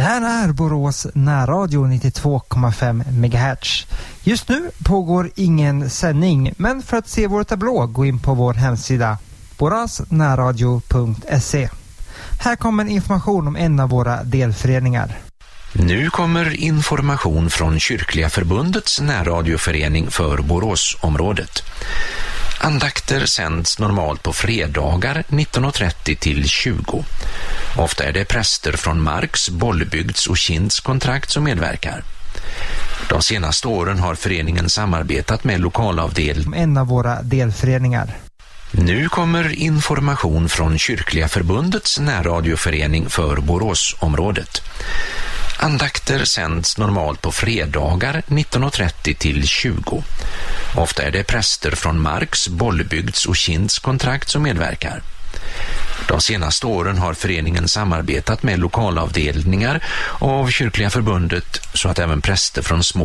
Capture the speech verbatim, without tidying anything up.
här är Borås närradio nittiotvå komma fem megahertz. Just nu pågår ingen sändning, men för att se vår tablå gå in på vår hemsida borasnärradio punkt se. Här kommer information om en av våra delföreningar. Nu kommer information från Kyrkliga förbundets närradioförening för Boråsområdet. Andakter sänds normalt på fredagar nitton trettio till tjugo. Ofta är det präster från Marks, Bollebygds och Kinds kontrakt som medverkar. De senaste åren har föreningen samarbetat med lokalavdelningen. En av våra delföreningar. Nu kommer information från Kyrkliga förbundets närradioförening för Boråsområdet. Andakter sänds normalt på fredagar nitton trettio till tjugo. Ofta är det präster från Marks, Bollebygds och Kinds kontrakt som medverkar. De senaste åren har föreningen samarbetat med lokalavdelningar av Kyrkliga förbundet så att även präster från små